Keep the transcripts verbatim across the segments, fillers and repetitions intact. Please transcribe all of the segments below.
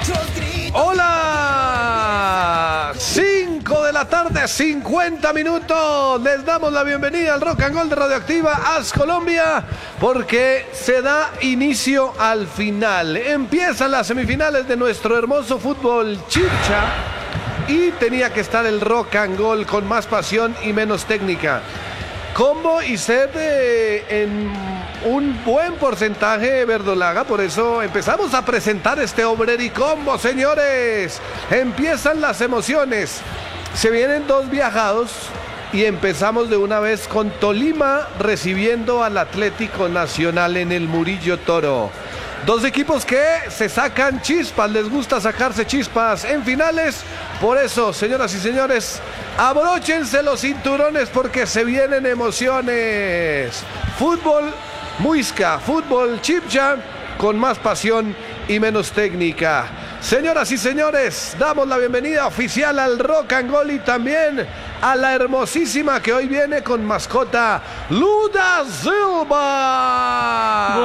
Hola, cinco de la tarde, cincuenta minutos. Les damos la bienvenida al Rock and Roll de Radioactiva A S Colombia, porque se da inicio al final. Empiezan las semifinales de nuestro hermoso fútbol chircha y tenía que estar el Rock and Roll con más pasión y menos técnica. Combo y set eh, en un buen porcentaje verdolaga, por eso empezamos a presentar este Obreri Combo, señores. Empiezan las emociones, se vienen dos viajados y empezamos de una vez con Tolima recibiendo al Atlético Nacional en el Murillo Toro. Dos equipos que se sacan chispas, les gusta sacarse chispas en finales. Por eso, señoras y señores, abróchense los cinturones porque se vienen emociones. Fútbol muisca, fútbol chipcha con más pasión y menos técnica. Señoras y señores, damos la bienvenida oficial al Rock and Roll y también a la hermosísima que hoy viene con mascota, Luda Silva.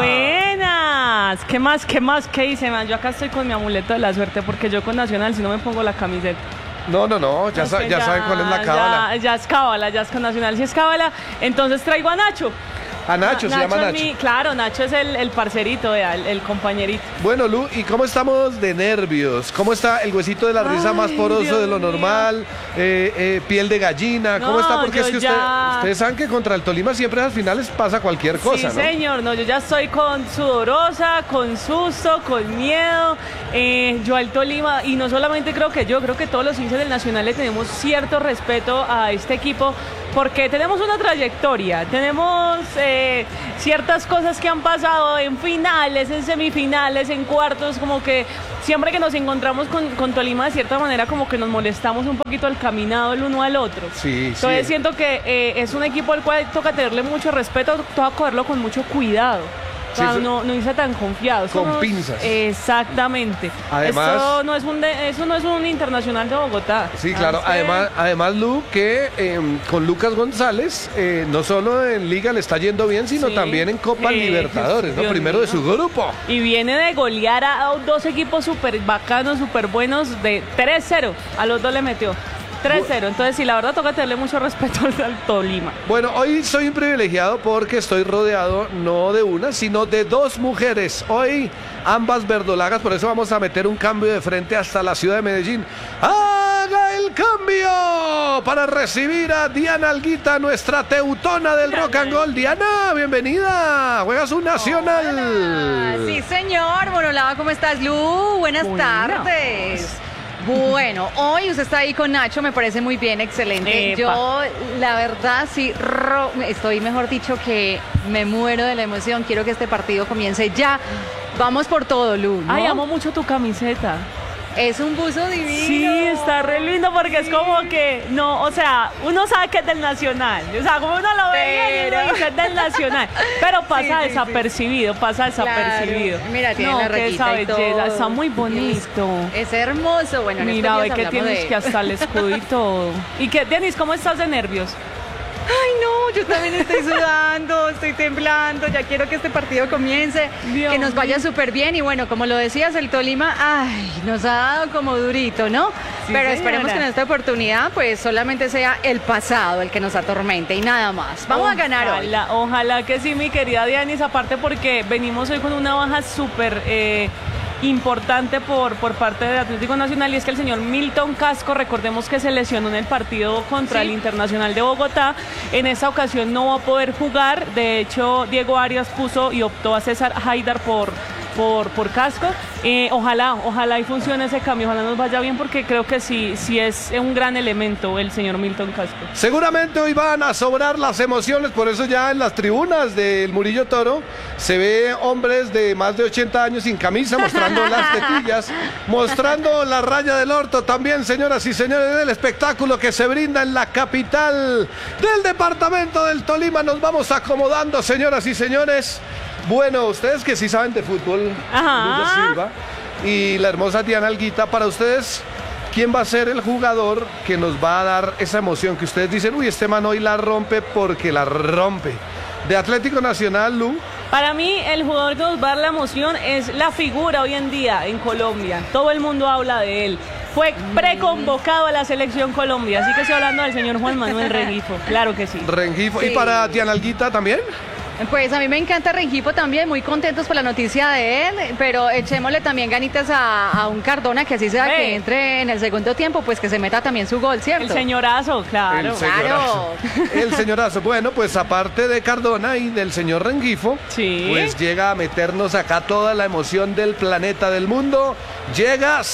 Buenas. ¿Qué más? ¿Qué más? ¿Qué hice, man? Yo acá estoy con mi amuleto de la suerte porque yo con Nacional si no me pongo la camiseta. No, no, no, ya, sa- ya, ya saben cuál es la cábala. Ya, ya es cábala, ya es con Nacional, si es cábala. Entonces traigo a Nacho. A Nacho, Na- se llama es Nacho. mi- claro, Nacho es el, el parcerito, el, el compañerito. Bueno, Lu, ¿y cómo estamos de nervios? ¿Cómo está el huesito de la risa Ay, más poroso Dios de lo mío. normal? Eh, eh, piel de gallina, ¿cómo No, está? Porque yo es que usted, ya- ustedes saben que contra el Tolima siempre a las finales pasa cualquier cosa, Sí, ¿no? señor, no, yo ya estoy con sudorosa, con susto, con miedo. Eh, yo al Tolima, y no solamente creo que yo, creo que todos los hinchas del Nacional le tenemos cierto respeto a este equipo, porque tenemos una trayectoria, tenemos eh, ciertas cosas que han pasado en finales, en semifinales, en cuartos, como que siempre que nos encontramos con, con Tolima, de cierta manera, como que nos molestamos un poquito al caminado el uno al otro. Sí, Entonces sí. siento que eh, es un equipo al cual toca tenerle mucho respeto, toca cogerlo con mucho cuidado. O sea, Sí, eso- no, no irse tan confiados. Con Somos- pinzas. Exactamente. Además- Eso no es un de- eso no es un internacional de Bogotá. Sí, claro. Así que- Además, además Lu, que eh, con Lucas González, eh, no solo en Liga le está yendo bien, sino Sí. también en Copa Eh, Libertadores, ¿no? Dios Primero de mío. su grupo. Y viene de golear a dos equipos súper bacanos, súper buenos, de tres cero. A los dos le metió. tres cero. Entonces, sí, la verdad toca tenerle mucho respeto al al Tolima. Bueno, hoy soy un privilegiado porque estoy rodeado no de una, sino de dos mujeres. Hoy ambas verdolagas, por eso vamos a meter un cambio de frente hasta la ciudad de Medellín. ¡Haga el cambio! Para recibir a Diana Alguita, nuestra teutona del Rock and Roll. Diana, bienvenida. Juegas un Nacional. Hola. Sí, señor. Bueno, hola, ¿cómo estás, Lu? Buenas Buena. tardes. Bueno, hoy usted está ahí con Nacho, me parece muy bien, excelente. Epa. Yo, la verdad, sí, ro- estoy, mejor dicho, que me muero de la emoción. Quiero que este partido comience ya. Vamos por todo, Lu, ¿no? Ay, amo mucho tu camiseta. Es un buzo divino. Sí, está re lindo porque es como que, no, o sea, uno sabe que es del Nacional, o sea, como uno lo ve y Pero- uno dice es del Nacional, pero pasa Sí, sí, sí. desapercibido, pasa desapercibido. Claro. Mira, tiene no, la que esa rayita y belleza, todo. está muy bonito. Es hermoso. Bueno, en Mira, ve estos que días tienes hablamos de- que hasta el escudo y todo. ¿Y qué, Denis, cómo estás de nervios? Ay, no, yo también estoy sudando, estoy temblando, ya quiero que este partido comience, Dios que nos vaya mío. súper bien. Y bueno, como lo decías, el Tolima, ay, nos ha dado como durito, ¿no? Sí, Pero señora. esperemos que en esta oportunidad, pues solamente sea el pasado el que nos atormente y nada más. Vamos a ganar hoy. Ojalá, ojalá que sí, mi querida Dianis, aparte porque venimos hoy con una baja súper eh, importante por, por parte del Atlético Nacional, y es que el señor Milton Casco, recordemos que se lesionó en el partido contra Sí. el Internacional de Bogotá. En esta ocasión no va a poder jugar. De hecho, Diego Arias puso y optó a César Haidar por por, por Casco. Eh, ojalá, ojalá y funcione ese cambio, ojalá nos vaya bien, porque creo que sí, sí es un gran elemento el señor Milton Casco. Seguramente hoy van a sobrar las emociones, por eso ya en las tribunas del Murillo Toro se ve hombres de más de ochenta años sin camisa, mostrando las tetillas, mostrando la raya del orto también, señoras y señores, del espectáculo que se brinda en la capital del departamento del Tolima. Nos vamos acomodando, señoras y señores. Bueno, ustedes que sí saben de fútbol, Ajá. Luda Silva y la hermosa Diana Alguita, para ustedes, ¿quién va a ser el jugador que nos va a dar esa emoción que ustedes dicen, uy, este man hoy la rompe porque la rompe? De Atlético Nacional, Lu, Para mí, el jugador que nos va a dar la emoción es la figura hoy en día en Colombia. Todo el mundo habla de él. Fue preconvocado a la selección Colombia, así que estoy hablando del señor Juan Manuel Rengifo. Claro que sí. Rengifo. Sí. ¿Y para Diana Alguita también? Pues a mí me encanta Rengifo también, muy contentos por la noticia de él, pero echémosle también ganitas a, a un Cardona, que así sea Hey. que entre en el segundo tiempo, pues que se meta también su gol, ¿cierto? El señorazo, claro. El señorazo. El señorazo. Bueno, pues aparte de Cardona y del señor Rengifo, Sí. pues llega a meternos acá toda la emoción del planeta, del mundo. Llega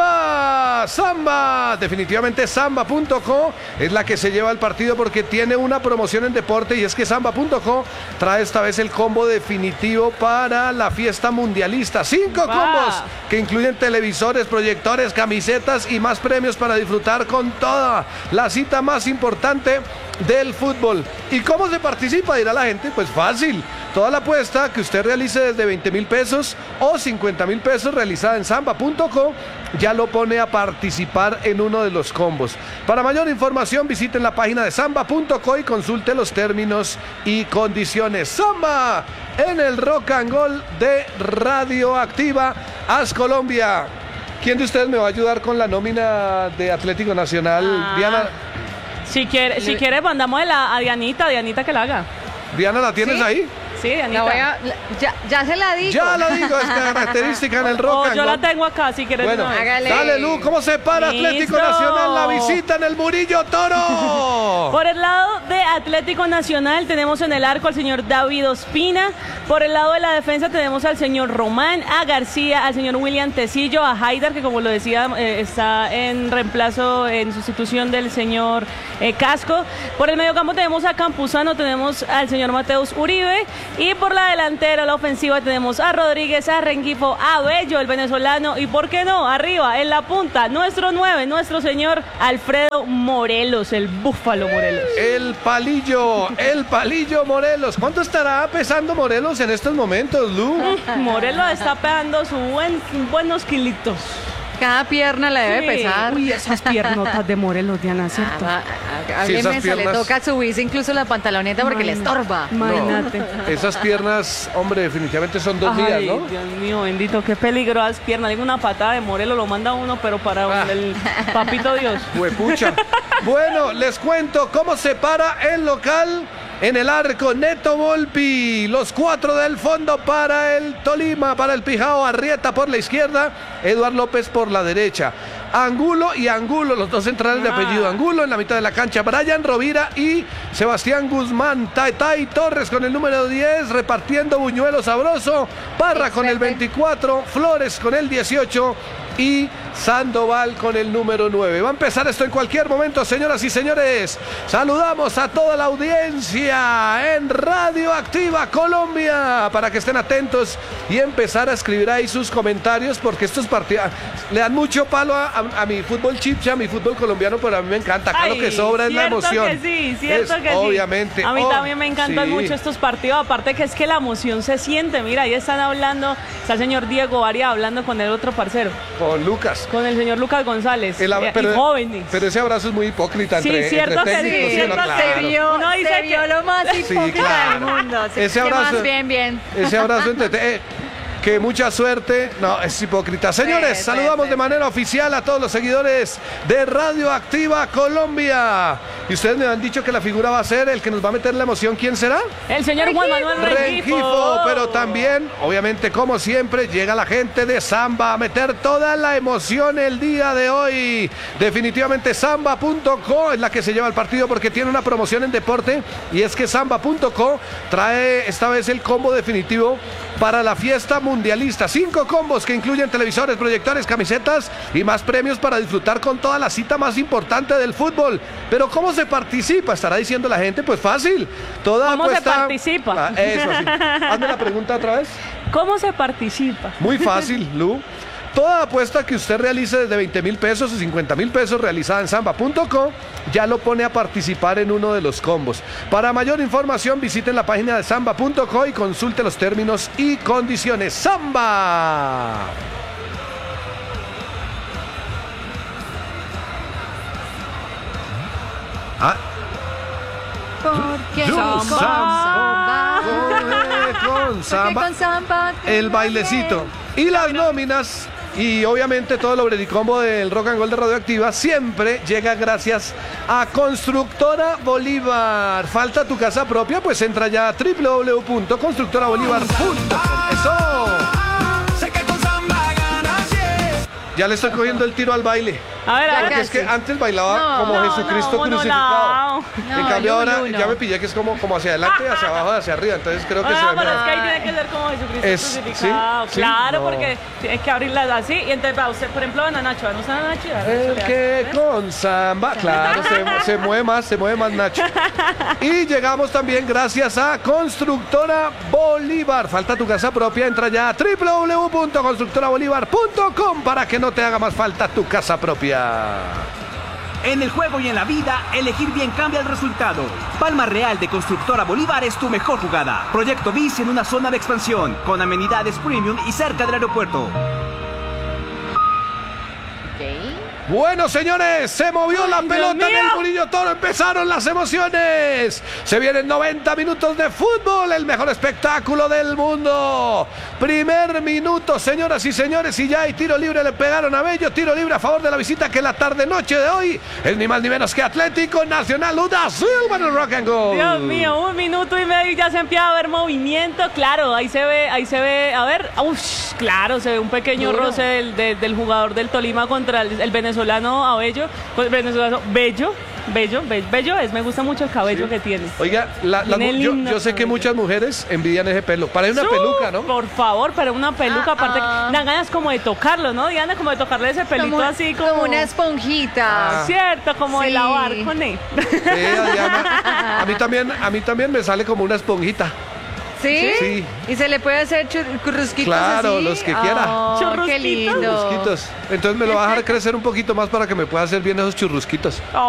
Samba. Samba. Definitivamente Samba punto co es la que se lleva el partido porque tiene una promoción en deporte y es que Samba punto co trae esta vez el combo definitivo para la fiesta mundialista. Cinco Va. combos que incluyen televisores, proyectores, camisetas y más premios para disfrutar con toda la cita más importante del fútbol. ¿Y cómo se participa? Dirá la gente, pues fácil. Toda la apuesta que usted realice desde veinte mil pesos o cincuenta mil pesos realizada en Samba punto co ya lo pone a participar en uno de los combos. Para mayor información visiten la página de Samba punto co y consulte los términos y condiciones. Samba en el Rock and Roll de Radioactiva As Colombia. ¿Quién de ustedes me va a ayudar con la nómina de Atlético Nacional? Ah. Diana, Si quiere, si quiere mandamos a, la- a Dianita, Dianita que la haga. Diana, ¿la tienes ¿Sí? ahí? Sí, Dianita. La voy a- la- ya, ya se la digo. Ya lo digo, es característica en el Rock Oh, and yo la Roll. tengo acá, si quieres. Bueno, de una vez. Hágale. dale, Lu, ¿cómo se para Atlético Listo. Nacional? La visita en el Murillo Toro. Por el lado de Atlético Nacional tenemos en el arco al señor David Ospina. Por el lado de la defensa tenemos al señor Román, a García, al señor William Tecillo, a Haidar, que como lo decía, eh, está en reemplazo, en sustitución del señor eh, Casco. Por el mediocampo tenemos a Campuzano, tenemos al señor Mateus Uribe. Y por la delantera, la ofensiva, tenemos a Rodríguez, a Rengifo, a Bello, el venezolano. Y por qué no, arriba, en la punta, nuestro nueve, nuestro señor Alfredo Morelos, el búfalo Morelos. El palillo, el palillo Morelos. ¿Cuánto estará pesando Morelos en estos momentos, Lu? Morelos está pegando su buen, buenos kilitos. Cada pierna la debe Sí. pesar. Uy, esas piernotas de Morelos, Diana, ¿cierto? Ah, a- a- a Sí, alguien esas me se le piernas- toca subirse incluso la pantaloneta porque le Imagina- estorba. Imagínate. Esas piernas, hombre, definitivamente son dos días, Ay, ¿no? Dios mío, bendito, qué peligro las piernas. Digo, una patada de Morelos lo manda uno, pero para Ah. el papito Dios. Huepucha. Bueno, les cuento cómo se para el local en el arco. Neto Volpi, los cuatro del fondo para el Tolima, para el Pijao, Arrieta por la izquierda, Eduard López por la derecha. Angulo y Angulo, los dos centrales de Ah. apellido Angulo en la mitad de la cancha. Brian Rovira y Sebastián Guzmán. Tai Torres con el número diez, repartiendo buñuelo sabroso. Parra con el Excelente. veinticuatro, Flores con el dieciocho y Sandoval con el número nueve. Va a empezar esto en cualquier momento, señoras y señores. Saludamos a toda la audiencia en Radio Activa Colombia para que estén atentos y empezar a escribir ahí sus comentarios porque estos partidos le dan mucho palo a, a- a mi fútbol chipcha, a mi fútbol colombiano, pero a mí me encanta. Acá lo que Ay, sobra es la cierto emoción. que sí, cierto Es, que sí. obviamente. A mí Oh, también me encantan sí. mucho estos partidos, aparte que es que la emoción se siente. Mira, ahí están hablando, está el señor Diego Aria hablando con el otro parcero, Con Lucas. con el señor Lucas González, El ab- eh, pero, y jóvenes. pero ese abrazo es muy hipócrita Sí, entre, cierto entre que sí, técnicos, cierto no, que claro. Se vio, Uno dice se vio que- lo más hipócrita claro. del mundo. Sí, Ese ¿qué abrazo- más? Bien, bien. Ese abrazo entre... eh, que mucha suerte. No, es hipócrita. Señores, Sí, sí, saludamos sí. de manera oficial a todos los seguidores de Radio Activa Colombia. Y ustedes me han dicho que la figura va a ser el que nos va a meter la emoción. ¿Quién será? El señor Juan Manuel Rengifo. Rengifo, pero también, obviamente, como siempre, llega la gente de Samba a meter toda la emoción el día de hoy. Definitivamente Samba punto co es la que se lleva el partido porque tiene una promoción en deporte y es que Samba punto co trae esta vez el combo definitivo para la fiesta mundialista. Cinco combos que incluyen televisores, proyectores, camisetas y más premios para disfrutar con toda la cita más importante del fútbol. Pero ¿cómo se participa? Estará diciendo la gente, pues fácil. Toda ¿Cómo se apuesta- participa? Ah, eso sí. Hazme la pregunta otra vez. ¿Cómo se participa? Muy fácil, Lu. Toda apuesta que usted realice desde veinte mil pesos o cincuenta mil pesos realizada en Samba punto co ya lo pone a participar en uno de los combos. Para mayor información visiten la página de Samba punto co y consulte los términos y condiciones. ¡Samba! Ah, Porque Yo, con Samba, Samba. con con samba, con samba el bailecito y las nóminas. Y obviamente todo el Obrericombo del Rock and Roll de Radioactiva siempre llega gracias a Constructora Bolívar. ¿Falta tu casa propia? Pues entra ya a doble u doble u doble u punto constructora bolívar punto com. ¡Eso! Ya le estoy cogiendo el tiro al baile. A ver, a ver. Porque es que antes bailaba No, como no, Jesucristo no, no, crucificado. no. En cambio No, ahora Lu, Lu, ya no. me pillé que es como, como hacia adelante, hacia abajo, hacia arriba. Entonces creo que Ah, se ve pero es mejor. que ahí tiene que ser como Jesucristo Es- crucificado. sí, sí, claro, no. porque tienes que abrirlas así. Y entonces, va usted, por ejemplo, a Nacho, ¿no usa a Nacho? El que con samba, claro, se, se mueve más, se mueve más Nacho. Y llegamos también gracias a Constructora Bolívar. Falta tu casa propia, entra ya a doble u doble u doble u punto constructora bolívar punto com para que no te haga más falta tu casa propia. En el juego y en la vida, elegir bien cambia el resultado. Palma Real de Constructora Bolívar es tu mejor jugada. Proyecto BIS en una zona de expansión, con amenidades premium y cerca del aeropuerto. Bueno, señores, se movió Ay, la Dios pelota en el mío. Murillo Toro, empezaron las emociones. Se vienen noventa minutos de fútbol, el mejor espectáculo del mundo. Primer minuto, señoras y señores, y ya hay tiro libre, le pegaron a Bello, tiro libre a favor de la visita que la tarde-noche de hoy es ni más ni menos que Atlético Nacional Uda Silva en el Rock and Roll. Dios mío, un minuto y medio y ya se empieza a ver movimiento. Claro, ahí se ve, ahí se ve, a ver, uff, claro, se ve un pequeño Duro. roce del, del- del jugador del Tolima contra el, el venezolano Abello, con el venezolano Bello, Bello, Be- Bello es, me gusta mucho el cabello Sí. que tiene. Oiga, la- la- Tiene yo, lindo yo sé que cabello. muchas mujeres envidian ese pelo. Parece una Su- peluca, ¿no? Por favor, pero una peluca, Ah, aparte, ah. dan ganas como de tocarlo, ¿no, Diana? Como de tocarle ese pelito Como, así como... como una esponjita. Ah. Cierto, como de Sí. lavar con él. Sí, Adriana, a mí también, a mí también me sale como una esponjita. ¿Sí? Sí. Y se le puede hacer chur- churrusquitos Claro, así. los que quiera. Oh, qué Churrusquitos. lindo. Churrusquitos. Entonces me lo va a dejar crecer un poquito más para que me pueda hacer bien esos churrusquitos.